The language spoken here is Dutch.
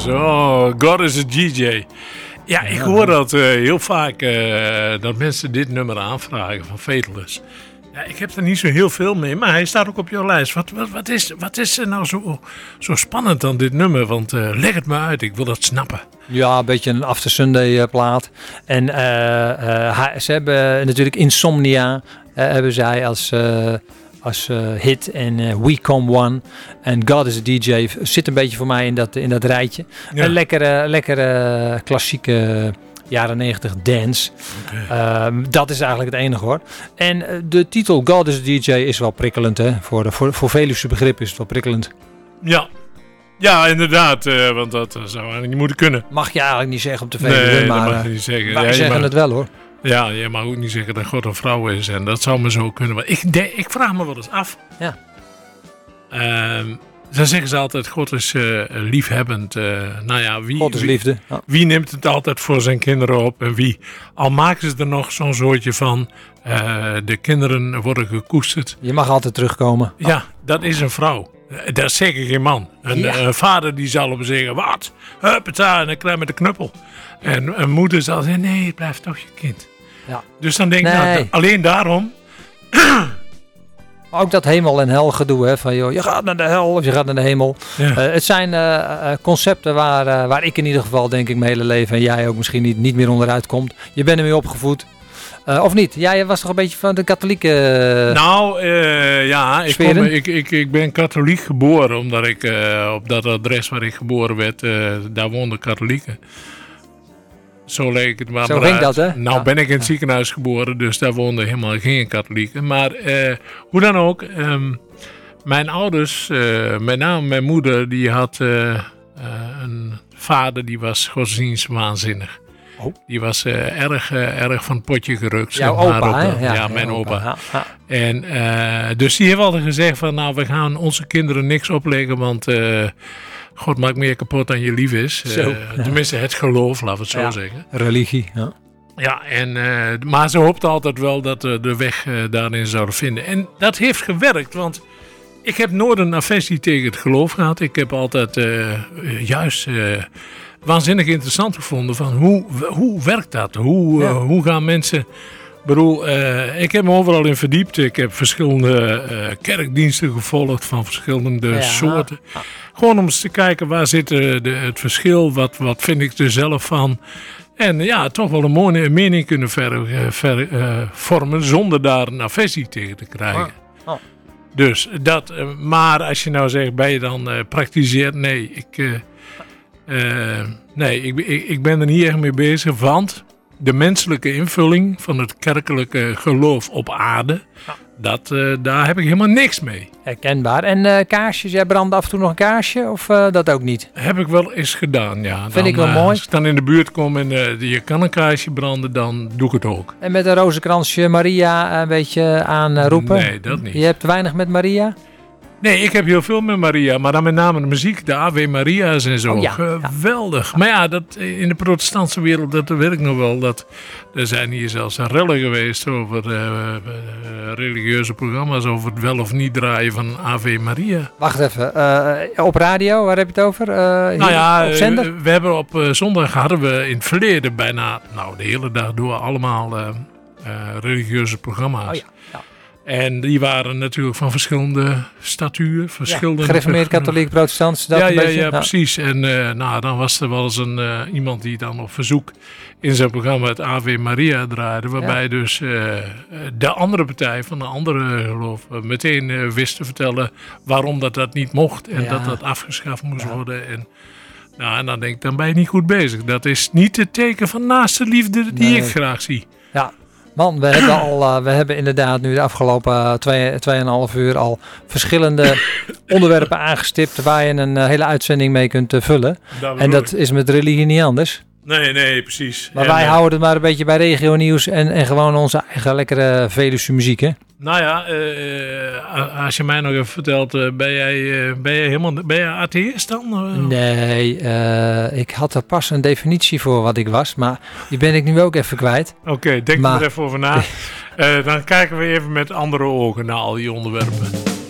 Faithless. Oh, God is a DJ. Ja, ik hoor dat heel vaak, dat mensen dit nummer aanvragen van Faithless. Ja, ik heb er niet zo heel veel mee, maar hij staat ook op jouw lijst. Wat is er nou zo spannend aan dit nummer? Want leg het me uit, ik wil dat snappen. Ja, een beetje een After Sunday plaat. En ze hebben natuurlijk Insomnia hebben zij als hit en We Come One en God is a DJ zit een beetje voor mij in dat rijtje. Ja. Een lekkere klassieke jaren 90 dance. Okay. Dat is eigenlijk het enige hoor. En de titel God is a DJ is wel prikkelend hè. Voor Veluwse begrip is het wel prikkelend. Ja, inderdaad, want dat zou eigenlijk niet moeten kunnen. Mag je eigenlijk niet zeggen op de Veluwe, maar dat mag je niet zeggen. Wij zeggen het wel hoor. Ja, je mag ook niet zeggen dat God een vrouw is en dat zou me zo kunnen. Maar ik vraag me wel eens af. Ja. Dan zeggen ze altijd, God is liefhebbend. God is liefde. Ja. Wie neemt het altijd voor zijn kinderen op en wie? Al maken ze er nog zo'n soortje van, de kinderen worden gekoesterd. Je mag altijd terugkomen. Ja, dat is een vrouw. Dat is zeker geen man. Een vader die zal op zeggen, wat? Huppata, en dan krijg je met de knuppel. En een moeder zal zeggen, nee, het blijft toch je kind. Ja. Dus dan denk ik, alleen daarom... Ook dat hemel en hel gedoe, hè, van joh, je gaat naar de hel of je gaat naar de hemel. Ja. Het zijn concepten waar ik in ieder geval denk ik mijn hele leven en jij ook misschien niet meer onderuit komt. Je bent ermee opgevoed. Of niet? Jij was toch een beetje van de katholieke ik ben katholiek geboren. Omdat ik op dat adres waar ik geboren werd, daar woonden katholieken. Zo leek het maar. Zo ging dat, hè? Nou ben ik in het ziekenhuis geboren, dus daar woonden helemaal geen katholieken. Maar hoe dan ook, mijn ouders, met name mijn moeder, die had een vader die was godsdienstwaanzinnig. Oh. Die was erg van het potje gerukt. Jouw opa, hè? Ja, mijn opa. Ja. En dus die heeft altijd gezegd van, nou, we gaan onze kinderen niks opleggen, want God maakt meer kapot dan je lief is. Tenminste, het geloof, laten we het zo zeggen. Religie, ja. Ja, maar ze hoopte altijd wel dat we de weg daarin zouden vinden. En dat heeft gewerkt, want ik heb nooit een aversie tegen het geloof gehad. Ik heb altijd waanzinnig interessant gevonden van hoe werkt dat? Hoe gaan mensen... ik heb me overal in verdiept. Ik heb verschillende kerkdiensten gevolgd van verschillende soorten. Gewoon om eens te kijken waar zit het verschil, wat vind ik er zelf van. En toch wel een mooie mening kunnen vormen zonder daar een aversie tegen te krijgen. Dus dat, maar als je nou zegt, ben je dan praktiseert? Nee, ik ben er niet echt mee bezig, want de menselijke invulling van het kerkelijke geloof op aarde, daar heb ik helemaal niks mee. Herkenbaar. En kaarsjes, jij brandt af en toe nog een kaarsje of dat ook niet? Heb ik wel eens gedaan, ja. Vind ik wel mooi. Als ik dan in de buurt kom en je kan een kaarsje branden, dan doe ik het ook. En met een rozenkransje Maria een beetje aanroepen? Nee, dat niet. Je hebt weinig met Maria? Nee, ik heb heel veel met Maria, maar dan met name de muziek, de Ave Maria's en zo. Geweldig. Ja. Maar ja, dat, in de protestantse wereld, dat weet ik nog wel. Er zijn hier zelfs rellen geweest over religieuze programma's, over het wel of niet draaien van Ave Maria. Wacht even, op radio, waar heb je het over? Op zender? We hebben op zondag hadden we in het verleden bijna, de hele dag door allemaal religieuze programma's. Oh ja. Ja. En die waren natuurlijk van verschillende statuur. Gereformeerd, katholiek, protestants. Ja, precies. En dan was er wel eens iemand die dan op verzoek in zijn programma het Ave Maria draaide. Waarbij dus de andere partij van de andere geloof meteen wist te vertellen waarom dat niet mocht. En dat afgeschaft moest worden. En dan denk ik, dan ben je niet goed bezig. Dat is niet het teken van naaste liefde die ik graag zie. Ja. Man, we hebben inderdaad nu de afgelopen 2,5 uur al verschillende onderwerpen aangestipt waar je een hele uitzending mee kunt vullen. En dat is met religie niet anders. Nee, precies. Maar wij houden het maar een beetje bij regio nieuws en gewoon onze eigen lekkere Veluwse muziek, hè? Nou ja, als je mij nog even vertelt, ben jij atheïst dan? Nee, ik had er pas een definitie voor wat ik was, maar die ben ik nu ook even kwijt. Oké, denk er even over na. Dan kijken we even met andere ogen naar al die onderwerpen.